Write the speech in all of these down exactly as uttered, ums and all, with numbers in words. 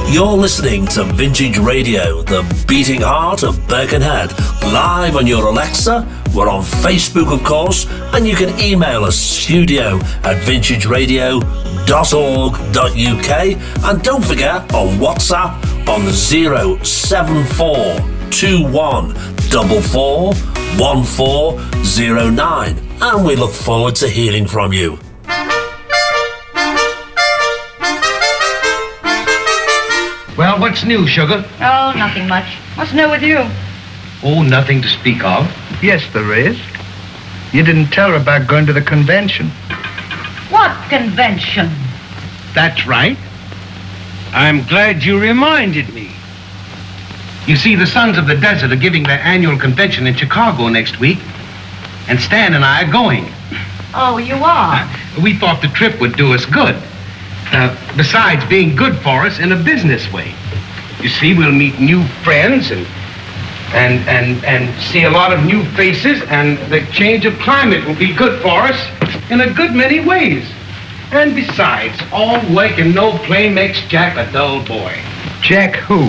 You're listening to Vintage Radio, the beating heart of Birkenhead, live on your Alexa. We're on Facebook, of course, and you can email us studio at vintage radio dot org dot U K. And don't forget, on WhatsApp on zero seven four two one four four one four zero nine. And we look forward to hearing from you. Well, what's new, Sugar? Oh, nothing much. What's new with you? Oh, nothing to speak of. Yes, there is. You didn't tell her about going to the convention. What convention? That's right. I'm glad you reminded me. You see, the Sons of the Desert are giving their annual convention in Chicago next week, and Stan and I are going. Oh, you are? We thought the trip would do us good. Uh, besides being good for us in a business way. You see, we'll meet new friends and and and and see a lot of new faces, and the change of climate will be good for us in a good many ways. And besides, all work and no play makes Jack a dull boy. Jack who?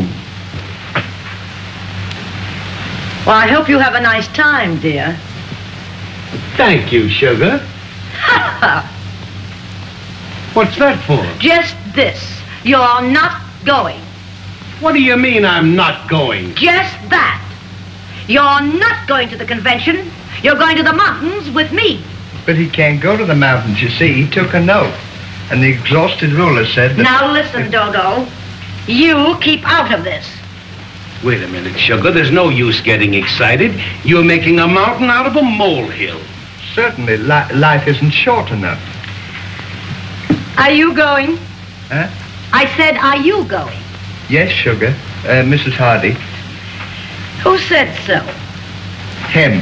Well, I hope you have a nice time, dear. Thank you, Sugar. Ha ha! What's that for? Just this. You're not going. What do you mean I'm not going? Just that. You're not going to the convention. You're going to the mountains with me. But he can't go to the mountains, you see. He took a note. And the exhausted ruler said that... Now listen, Dodo. You keep out of this. Wait a minute, Sugar. There's no use getting excited. You're making a mountain out of a molehill. Certainly, li- life isn't short enough. Are you going? Huh? I said, are you going? Yes, Sugar. Uh, Missus Hardy. Who said so? Him.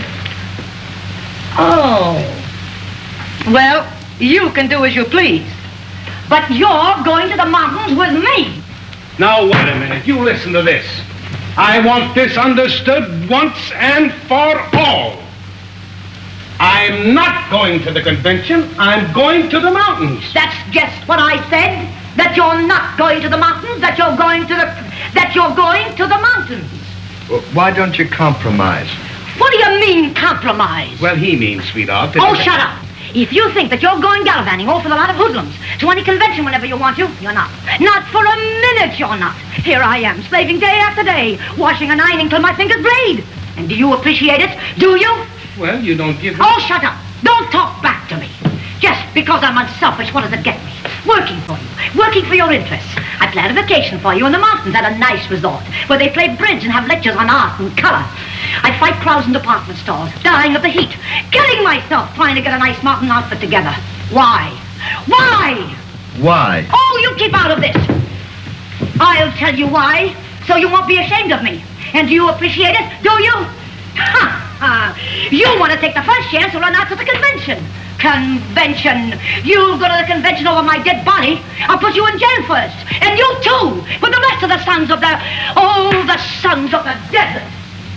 Oh. Well, you can do as you please. But you're going to the mountains with me. Now, wait a minute. You listen to this. I want this understood once and for all. I'm not going to the convention. I'm going to the mountains. That's just what I said. That you're not going to the mountains. That you're going to the... That you're going to the mountains. Well, why don't you compromise? What do you mean, compromise? Well, he means, sweetheart. that- Oh, shut up. If you think that you're going gallivanting off with a lot of hoodlums to any convention whenever you want to, you're not. Not for a minute you're not. Here I am, slaving day after day, washing and ironing till my fingers bleed. And do you appreciate it? Do you? Well, you don't give... Oh, shut up. Don't talk back to me. Just because I'm unselfish, what does it get me? Working for you. Working for your interests. I plan a vacation for you in the mountains at a nice resort where they play bridge and have lectures on art and color. I fight crowds in department stores, dying of the heat, killing myself trying to get a nice mountain outfit together. Why? Why? Why? Oh, you keep out of this. I'll tell you why, so you won't be ashamed of me. And do you appreciate it? Do you? Ha! Ha! You want to take the first chance to run out to the convention. Convention. You go to the convention over my dead body. I'll put you in jail first. And you too. With the rest of the sons of the... Oh, the sons of the desert.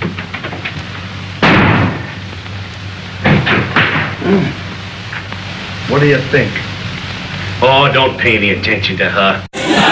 What do you think? Oh, don't pay any attention to her.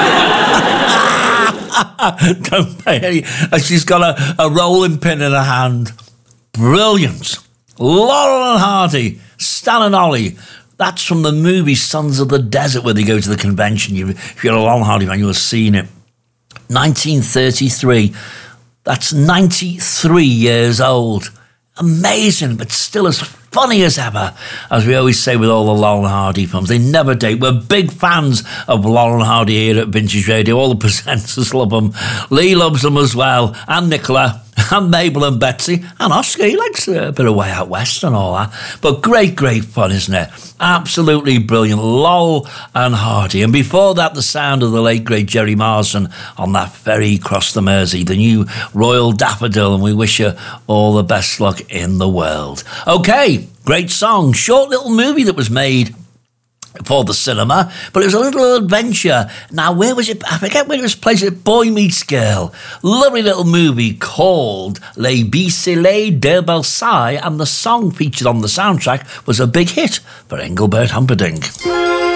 Don't pay any... She's got a, a rolling pin in her hand. Brilliant. Laurel and Hardy, Stan and Ollie. That's from the movie Sons of the Desert, where they go to the convention. You, if you're a Laurel and Hardy fan, you'll have seen it. nineteen thirty-three. That's ninety-three years old. Amazing, but still as funny as ever. As we always say with all the Laurel and Hardy films, they never date. We're big fans of Laurel and Hardy here at Vintage Radio. All the presenters love them. Lee loves them as well, and Nicola, and Mabel and Betsy, and Oscar. He likes a bit of Way Out West and all that. But great, great fun, isn't it? Absolutely brilliant. Laurel and Hardy. And before that, the sound of the late, great Jerry Marsden on that ferry across the Mersey, the new Royal Daffodil, and we wish you all the best luck in the world. Okay, great song. Short little movie that was made for the cinema, but it was a little adventure. Now, where was it? I forget where it was placed. It Boy Meets Girl. Lovely little movie called Les Bicelets de Versailles, and the song featured on the soundtrack was a big hit for Engelbert Humperdinck.